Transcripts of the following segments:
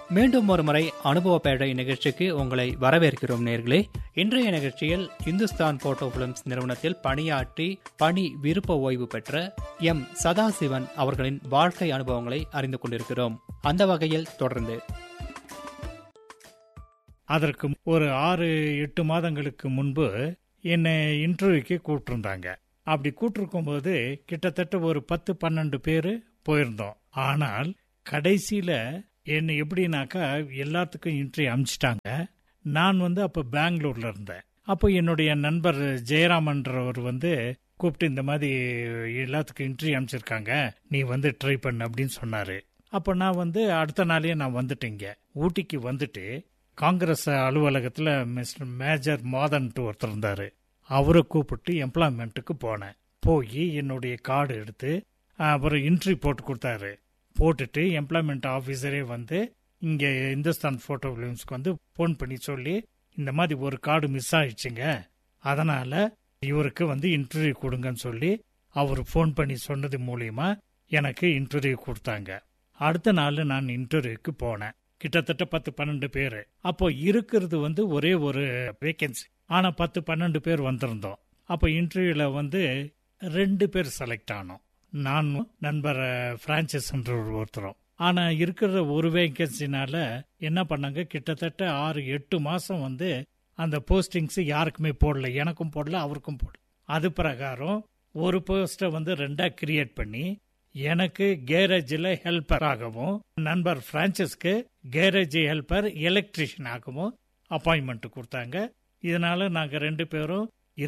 மீண்டும் ஒரு முறை அனுபவ பேழை நிகழ்ச்சிக்கு உங்களை வரவேற்கிறோம் நேர்களே. இன்றைய நிகழ்ச்சியில் இந்துஸ்தான் போட்டோ பிலிம்ஸ் நிறுவனத்தில் பணியாற்றி பணி விருப்ப ஓய்வு பெற்ற எம் சதாசிவன் அவர்களின் வாழ்க்கை அனுபவங்களை அறிந்து கொண்டிருக்கிறோம். அந்த வகையில் தொடர்ந்து அதற்கு ஒரு 6-8 மாதங்களுக்கு முன்பு என்னை இன்டர்வியூக்கு கூப்பிட்டுருந்தாங்க. அப்படி கூப்பிட்டுருக்கும் போது கிட்டத்தட்ட ஒரு 10-12 பேர் போயிருந்தோம். ஆனால் கடைசியில் என்னை எப்படின்னாக்கா எல்லாத்துக்கும் இன்டர்வியூ அனுப்பிச்சிட்டாங்க. நான் அப்போ பெங்களூர்ல இருந்தேன். அப்போ என்னுடைய நண்பர் ஜெயராமன்றவர் கூப்பிட்டு இந்த மாதிரி எல்லாத்துக்கும் இன்டர்வியூ அனுப்பிச்சிருக்காங்க, நீ ட்ரை பண்ணு அப்படின்னு சொன்னாரு. அப்போ நான் அடுத்த நாளே நான் வந்துட்டேங்க. ஊட்டிக்கு வந்துட்டு காங்கிரஸ் அலுவலகத்தில் மிஸ்டர் மேஜர் மாதன்ட்டு ஒருத்தர் இருந்தாரு. அவரை கூப்பிட்டு எம்ப்ளாய்மெண்ட்டுக்கு போனேன். போய் என்னுடைய கார்டு எடுத்து அப்புறம் இன்ட்ரி போட்டு கொடுத்தாரு. போட்டுட்டு எம்ப்ளாய்மெண்ட் ஆஃபீஸரே இங்கே இந்துஸ்தான் போட்டோ பிலிம்ஸ்க்கு ஃபோன் பண்ணி சொல்லி இந்த மாதிரி ஒரு கார்டு மிஸ் ஆயிடுச்சுங்க, அதனால இவருக்கு இன்டர்வியூ கொடுங்கன்னு சொல்லி அவர் ஃபோன் பண்ணி சொன்னது மூலியமா எனக்கு இன்டர்வியூ கொடுத்தாங்க. அடுத்த நாள் நான் இன்டர்வியூக்கு போனேன். கிட்டத்தட்ட 10-12 பேர். அப்போ இருக்கிறது ஒரே ஒரு வேகன்சி. ஆனா 10-12 பேர் வந்திருந்தோம். அப்போ இன்டர்வியூல 2 பேர் செலக்ட் ஆனோம். நானும் நண்பர் பிரான்சிஸ் ஒருத்தரும். ஆனா இருக்கிற ஒரு வேகன்சினால என்ன பண்ணாங்க, கிட்டத்தட்ட 6-8 மாசம் அந்த போஸ்டிங்ஸ் யாருக்குமே போடல. எனக்கும் போடல, அவருக்கும் போடல. அது பிரகாரம் ஒரு போஸ்ட 2ஆ கிரியேட் பண்ணி எனக்கு கேரேஜில் ஹெல்பர் ஆகவும் நண்பர் பிரான்சிஸ்க்கு கேரேஜ் ஹெல்பர் எலக்ட்ரிஷியன் ஆகவும் அப்பாயின்மெண்ட் கொடுத்தாங்க. இதனால நாங்க 2 பேரும்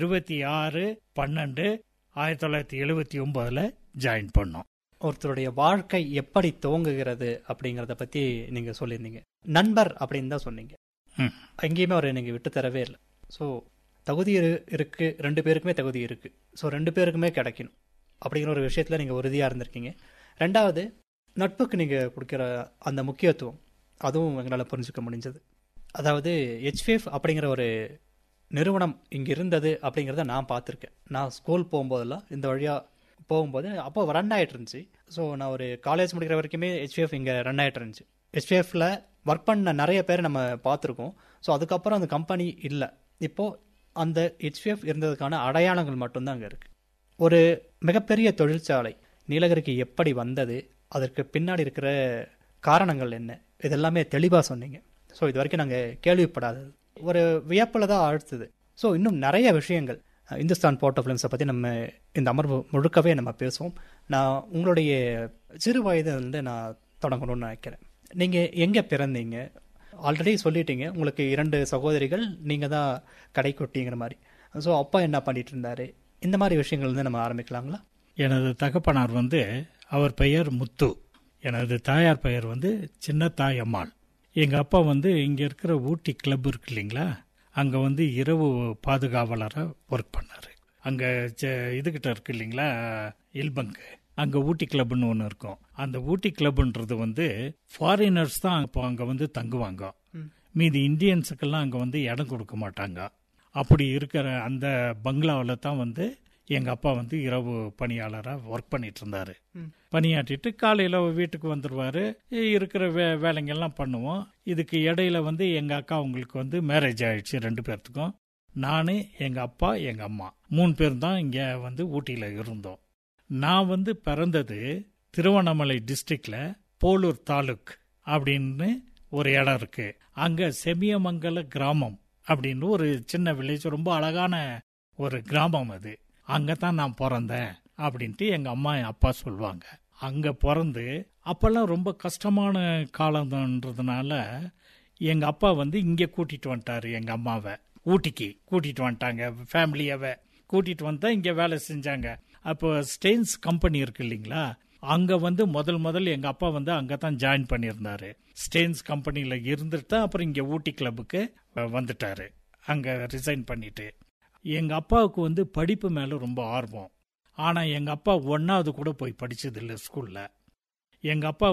26/12/1979 ஜாயின் பண்ணோம். ஒருத்தருடைய வாழ்க்கை எப்படி துவங்குகிறது அப்படிங்கறத பத்தி நீங்க சொல்லியிருந்தீங்க. நண்பர் அப்படின்னு தான் சொன்னீங்க. எங்கேயுமே அவரை நீங்க விட்டு தரவே இல்லை. ஸோ தகுதி இருக்கு, 2 பேருக்குமே தகுதி இருக்கு. ஸோ 2 பேருக்குமே கிடைக்கணும் அப்படிங்கிற ஒரு விஷயத்துல நீங்க உறுதியா இருந்திருக்கீங்க. 2வது, நட்புக்கு நீங்க கொடுக்கிற அந்த முக்கியத்துவம், அதுவும் எங்களால் புரிஞ்சுக்க முடிஞ்சது. அதாவது HVF அப்படிங்கிற ஒரு நிறுவனம் இங்கே இருந்தது அப்படிங்கிறத நான் பார்த்துருக்கேன். நான் ஸ்கூல் போகும்போதெல்லாம் இந்த வழியாக போகும்போது அப்போ ரன் ஆகிட்டு இருந்துச்சு. ஸோ நான் ஒரு காலேஜ் முடிக்கிற வரைக்குமே HVF இங்கே ரன் ஆகிட்டு இருந்துச்சு. HVFல ஒர்க் பண்ண நிறைய பேர் நம்ம பார்த்துருக்கோம். ஸோ அதுக்கப்புறம் அந்த கம்பெனி இல்லை. இப்போது அந்த HVF இருந்ததுக்கான அடையாளங்கள் மட்டும்தான் அங்கே இருக்குது. ஒரு மிகப்பெரிய தொழிற்சாலை நீலகிரிக்கு எப்படி வந்தது, அதற்கு பின்னாடி இருக்கிற காரணங்கள் என்ன, இதெல்லாமே தெளிவாக சொன்னீங்க. ஸோ இது வரைக்கும் நாங்கள் கேள்விப்படாதது, ஒரு வியப்பில் தான் ஆழ்த்துது. ஸோ இன்னும் நிறைய விஷயங்கள் இந்துஸ்தான் போட்டோ பிலிம்ஸை பற்றி நம்ம இந்த அமர்வு முழுக்கவே நம்ம பேசுவோம். நான் உங்களுடைய சிறு வயது நான் தொடங்கணும்னு நினைக்கிறேன். நீங்கள் எங்கே பிறந்தீங்க? ஆல்ரெடி சொல்லிட்டீங்க உங்களுக்கு 2 சகோதரிகள், நீங்கள் தான் கடைக்குட்டிங்கிற மாதிரி. ஸோ அப்பா என்ன பண்ணிட்டு இருந்தாரு, இந்த மாதிரி விஷயங்கள் நம்ம ஆரம்பிக்கலாங்களா? எனது தகப்பனார் அவர் பெயர் முத்து. எனது தாயார் பெயர் சின்ன தாய் அம்மாள். எங்கள் அப்பா இங்கே இருக்கிற ஊட்டி கிளப் இருக்கு இல்லைங்களா, அங்கே இரவு பாதுகாவலராக ஒர்க் பண்ணார். அங்கே இதுகிட்ட இருக்கு இல்லைங்களா இல்பங்கு, அங்கே ஊட்டி கிளப்னு ஒன்று இருக்கும். அந்த ஊட்டி கிளப்ன்றது ஃபாரினர்ஸ் தான் இப்போ அங்கே தங்குவாங்க. மீதி இந்தியன்ஸுக்கெல்லாம் அங்கே இடம் கொடுக்க மாட்டாங்க. அப்படி இருக்கிற அந்த பங்களாவில் தான் எங்கள் அப்பா இரவு பணியாளராக ஒர்க் பண்ணிட்டு இருந்தாரு. பணியாற்றிட்டு காலையில் வீட்டுக்கு வந்துடுவார். இருக்கிற வேலைங்கெல்லாம் பண்ணுவோம். இதுக்கு இடையில எங்கள் அக்கா அவங்களுக்கு மேரேஜ் ஆயிடுச்சு. 2 பேர்த்துக்கும். நான், எங்கள் அப்பா, எங்கள் அம்மா 3 பேர் தான் இங்கே ஊட்டியில் இருந்தோம். நான் பிறந்தது திருவண்ணாமலை டிஸ்ட்ரிக்ட்ல போலூர் தாலுக் அப்படின்னு ஒரு இடம் இருக்கு. அங்கே செமியமங்கல கிராமம் அப்படின்னு ஒரு சின்ன வில்லேஜ், ரொம்ப அழகான ஒரு கிராமம். அது அங்கதான் நான் பிறந்தேன் அப்படின்ட்டு எங்க அம்மா அப்பா சொல்லுவாங்க. அங்க பிறந்து அப்பெல்லாம் ரொம்ப கஷ்டமான காலம்ன்றதுனால எங்க அப்பா இங்க கூட்டிட்டு வந்துட்டாரு. எங்க அம்மாவை ஊட்டிக்கு கூட்டிட்டு வந்துட்டாங்க. ஃபேமிலியாவே கூட்டிட்டு வந்தா இங்க வேலை செஞ்சாங்க. அப்போ ஸ்டெயின்ஸ் கம்பெனி இருக்கு இல்லைங்களா, அங்க முதல் எங்க அப்பா அங்கதான் ஜாயின் பண்ணியிருந்தாரு. ஸ்டெயின்ஸ் கம்பெனியில இருந்துட்டு அப்புறம் இங்க ஊட்டி கிளப்புக்கு வந்துட்டாரு. அங்க ரிசைன் பண்ணிட்டு. எங்க அப்பாவுக்கு படிப்பு மேல ரொம்ப ஆர்வம். ஆனா எங்க அப்பா 1வது கூட போய் படிச்சது இல்லை ஸ்கூல்ல. எங்க அப்பா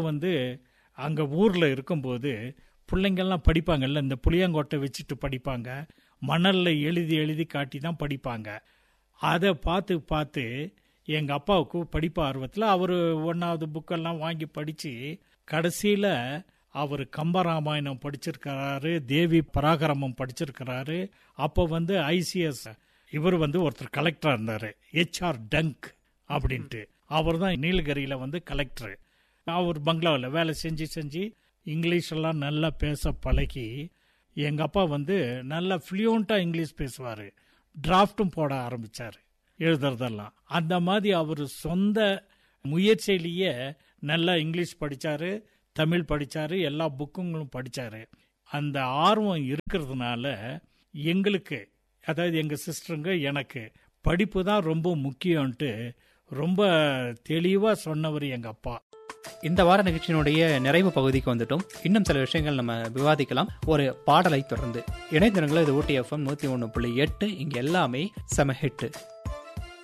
அங்க ஊர்ல இருக்கும்போது பிள்ளைங்கள்லாம் படிப்பாங்கல்ல, இந்த புளியங்கொட்டை வச்சுட்டு படிப்பாங்க, மணல்ல எழுதி எழுதி காட்டி தான் படிப்பாங்க. அதை பார்த்து எங்க அப்பாவுக்கு படிப்பு ஆர்வத்தில் அவர் 1வது புக்கெல்லாம் வாங்கி படிச்சு கடைசியில அவர் கம்பராமாயணம் படிச்சிருக்கிறாரு, தேவி பராகரமம் படிச்சிருக்கிறாரு. அப்போ வந்து ஐசிஎஸ் இவர் வந்து ஒருத்தர் கலெக்டரா இருந்தாரு, HR டங்க் அப்படின்ட்டு. அவர் தான் நீலகிரியில வந்து கலெக்டர். அவர் பங்களாவில் வேலை செஞ்சு இங்கிலீஷ் எல்லாம் நல்லா பேச பழகி எங்க அப்பா வந்து நல்லா ஃப்ளூயண்டா இங்கிலீஷ் பேசுவாரு. டிராஃப்டும் போட ஆரம்பிச்சாரு, எழுதுறதெல்லாம். அந்த மாதிரி அவர் சொந்த முயற்சியிலேயே நல்லா இங்கிலீஷ் படிச்சாரு, தமிழ் படிச்சாரு, எல்லா புக்குங்களும் படிச்சாரு. அந்த ஆர்வம் இருக்கிறதுனால எங்களுக்கு, அதாவது எங்க சிஸ்டருங்க எனக்கு, படிப்பு தான் ரொம்ப முக்கியம்ட்டு ரொம்ப தெளிவா சொன்னவர் எங்க அப்பா. இந்த வார நிகழ்ச்சியினுடைய நிறைவு பகுதிக்கு வந்துட்டோம். இன்னும் சில விஷயங்கள் நம்ம விவாதிக்கலாம் ஒரு பாடலை தொடர்ந்து. இணைந்திருங்கள், இது ஊட்டி FM 101.8. இங்க எல்லாமே செம ஹிட்.